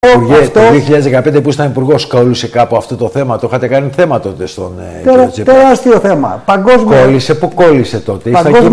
Υπουργέ, το 2015 που ήσταν υπουργός, κόλλησε κάπου αυτό το θέμα? Το είχατε κάνει θέμα τότε στον κύριο Τσίπρα? Τεράστιο θέμα. Κόλλησε, πού κόλλησε τότε?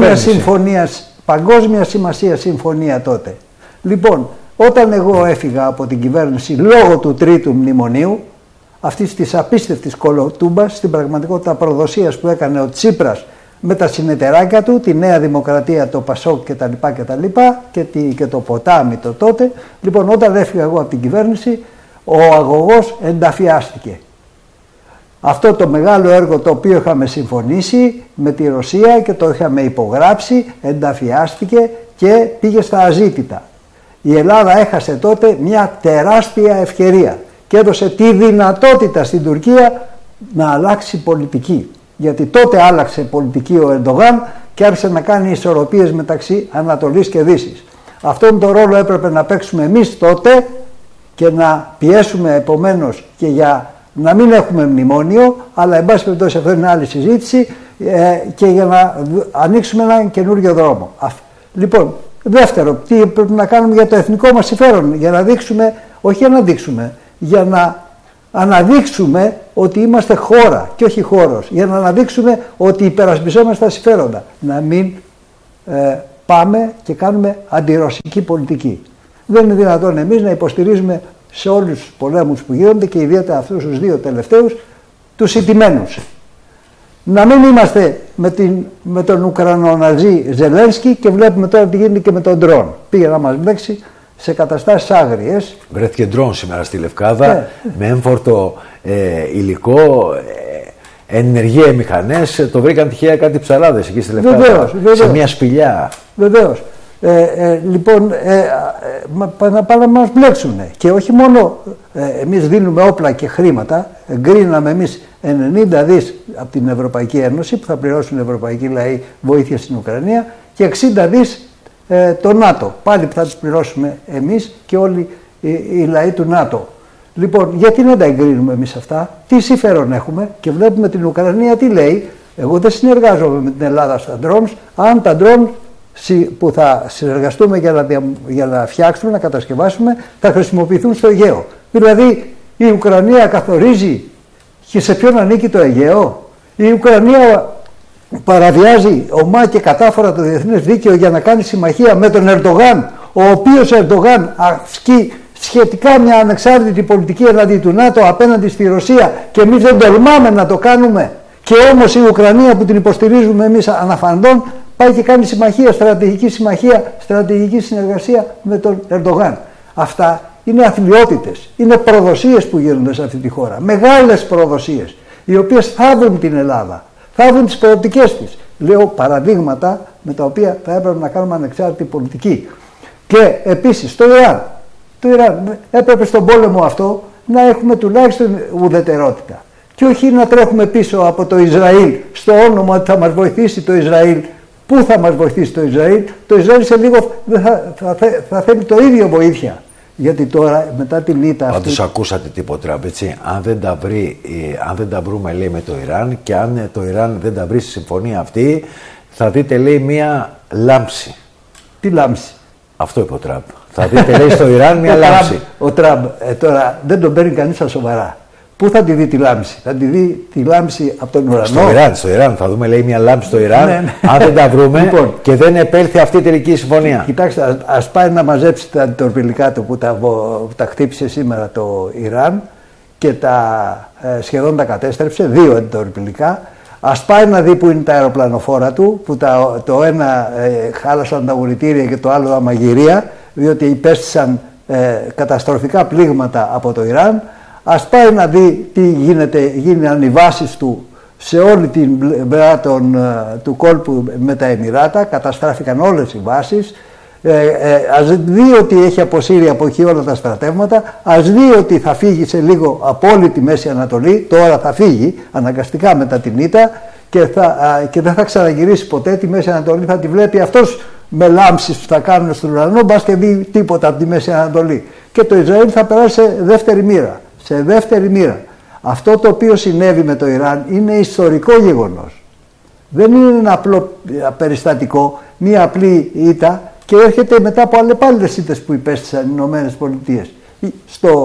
Παγκόσμια σημασία συμφωνία τότε. Λοιπόν, όταν εγώ έφυγα από την κυβέρνηση λόγω του τρίτου μνημονίου, αυτής της απίστευτης κολοτούμπας, στην πραγματικότητα προδοσίας που έκανε ο Τσίπρας με τα συνεταιράκια του, τη Νέα Δημοκρατία, το Πασόκ κτλ. Και το ποτάμι το τότε. Λοιπόν, όταν έφυγα εγώ από την κυβέρνηση, ο αγωγός ενταφιάστηκε. Αυτό το μεγάλο έργο το οποίο είχαμε συμφωνήσει με τη Ρωσία και το είχαμε υπογράψει, ενταφιάστηκε και πήγε στα αζήτητα. Η Ελλάδα έχασε τότε μια τεράστια ευκαιρία και έδωσε τη δυνατότητα στην Τουρκία να αλλάξει πολιτική. Γιατί τότε άλλαξε πολιτική ο Ερντογάν και άρχισε να κάνει ισορροπίες μεταξύ Ανατολής και Δύσης. Αυτόν τον ρόλο έπρεπε να παίξουμε εμείς τότε και να πιέσουμε επομένως και για να μην έχουμε μνημόνιο, αλλά εν πάση περιπτώσει αυτό είναι άλλη συζήτηση, και για να ανοίξουμε έναν καινούριο δρόμο. Λοιπόν, δεύτερο, τι πρέπει να κάνουμε για το εθνικό μας συμφέρον, για να δείξουμε, όχι για να δείξουμε, για να αναδείξουμε ότι είμαστε χώρα και όχι χώρος, για να αναδείξουμε ότι υπερασπιζόμαστε τα συμφέροντα. Να μην πάμε και κάνουμε αντιρωσική πολιτική. Δεν είναι δυνατόν εμείς να υποστηρίζουμε σε όλους τους πολέμους που γίνονται και ιδιαίτερα αυτούς τους δύο τελευταίους τους ηττημένους. Να μην είμαστε με τον Ουκρανοναζί Ζελένσκι και βλέπουμε τώρα τι γίνεται και με τον ντρόν. Πήγε να μας μπλέξει σε καταστάσεις άγριες. Βρέθηκε ντρόν σήμερα στη Λευκάδα με έμφορτο υλικό, ενεργεία μηχανές. Το βρήκαν τυχαία κάτι ψαράδες εκεί στη Λευκάδα. Βεβαίως. Σε μια σπηλιά. Βεβαίως. Λοιπόν, να πάνε να μας μπλέξουν. Και όχι μόνο εμείς δίνουμε όπλα και χρήματα, εγκρίναμε εμείς 90 δις από την Ευρωπαϊκή Ένωση που θα πληρώσουν οι ευρωπαϊκοί λαοί βοήθεια στην Ουκρανία και 60 δις το ΝΑΤΟ, πάλι που θα τους πληρώσουμε εμείς και όλοι οι λαοί του ΝΑΤΟ. Λοιπόν, γιατί να τα εγκρίνουμε εμείς αυτά, τι συμφέρον έχουμε? Και βλέπουμε την Ουκρανία τι λέει. Εγώ δεν συνεργάζομαι με την Ελλάδα στα drones, αν τα drones που θα συνεργαστούμε για να φτιάξουμε, να κατασκευάσουμε, θα χρησιμοποιηθούν στο Αιγαίο. Δηλαδή η Ουκρανία καθορίζει και σε ποιον ανήκει το Αιγαίο. Η Ουκρανία παραβιάζει ομά και κατάφορα το διεθνές δίκαιο για να κάνει συμμαχία με τον Ερντογάν, ο οποίος Ερντογάν ασκεί σχετικά μια ανεξάρτητη πολιτική εναντί του ΝΑΤΟ απέναντι στη Ρωσία και εμείς δεν τολμάμε να το κάνουμε. Και όμως η Ουκρανία που την υποστηρίζουμε εμείς αναφαντών πάει και κάνει στρατηγική συνεργασία με τον Ερντογάν. Αυτά είναι αθλιότητες, είναι προδοσίες που γίνονται σε αυτή τη χώρα. Μεγάλες προδοσίες, οι οποίες θάβουν την Ελλάδα, θάβουν τις προοπτικές της. Λέω παραδείγματα με τα οποία θα έπρεπε να κάνουμε ανεξάρτητη πολιτική. Και επίσης το Ιράν έπρεπε στον πόλεμο αυτό να έχουμε τουλάχιστον ουδετερότητα. Και όχι να τρέχουμε πίσω από το Ισραήλ στο όνομα ότι θα μας βοηθήσει το Ισραήλ. Πού θα μας βοηθήσει το Ισραήλ? Το Ισραήλ σε λίγο θα θέλει το ίδιο βοήθεια. Γιατί τώρα μετά την ήττα αυτή... Πάντως ακούσατε τίποτα, Τραμπ, έτσι. Αν δεν τα βρούμε, λέει, με το Ιράν και αν το Ιράν δεν τα βρει στη συμφωνία αυτή, θα δείτε, λέει, μία λάμψη. Τι λάμψη? Αυτό είπε ο Τραμπ. Θα δείτε, λέει, στο Ιράν μία λάμψη. Ο Τραμπ τώρα δεν τον παίρνει κανείς στα σοβαρά. Πού θα τη δει τη λάμψη? Θα τη δει τη λάμψη από τον ουρανό. Στο Ιράν. Θα δούμε, λέει, μια λάμψη στο Ιράν. Ναι. Αν δεν τα βρούμε λοιπόν, και δεν επέλθει αυτή η τελική συμφωνία. Κοιτάξτε, ας πάει να μαζέψει τα αντιτορπιλικά του που τα χτύπησε σήμερα το Ιράν και σχεδόν τα κατέστρεψε, 2 αντιτορπιλικά. Ας πάει να δει που είναι τα αεροπλανοφόρα του, που το ένα χάλασαν τα ουρητήρια και το άλλο τα μαγειρία, διότι υπέστησαν καταστροφικά πλήγματα από το Ιράν. Ας πάει να δει τι γίνανε οι βάσεις του σε όλη την πλευρά του κόλπου με τα Εμιράτα, καταστράφηκαν όλες οι βάσεις. Ας δει ότι έχει αποσύρει από εκεί όλα τα στρατεύματα, ας δει ότι θα φύγει σε λίγο από όλη τη Μέση Ανατολή, τώρα θα φύγει αναγκαστικά μετά την ήττα και δεν θα ξαναγυρίσει ποτέ τη Μέση Ανατολή, θα τη βλέπει αυτός με λάμψεις που θα κάνουν στον ουρανό, μπας και δει τίποτα από τη Μέση Ανατολή. Και το Ισραήλ θα περάσει σε δεύτερη μοίρα. Σε δεύτερη μοίρα. Αυτό το οποίο συνέβη με το Ιράν είναι ιστορικό γεγονός. Δεν είναι ένα απλό περιστατικό, μία απλή ήττα και έρχεται μετά από αλλεπάλληλες ήττες που υπέστησαν οι Ηνωμένες Πολιτείες.